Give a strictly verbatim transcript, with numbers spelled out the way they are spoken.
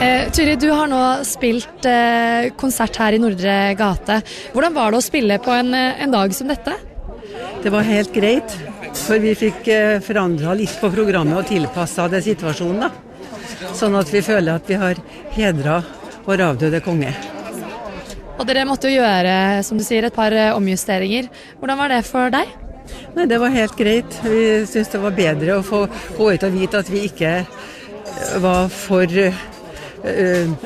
Eh, Turid, du har nå spilt eh, konsert her i Nordre Gate. Hvordan var det å spille på en, en dag som dette? Det var helt greit, for vi fikk eh, forandret litt på programmet og tilpasset det situasjonen da. Sånn at vi føler at vi har hedret vår avdøde konge. Og dere måtte jo gjøre, som du sier, et par eh, omjusteringer. Hvordan var det for deg? Nei, det var helt greit. Vi synes det var bedre å få gå ut og vite at vi ikke var for uh,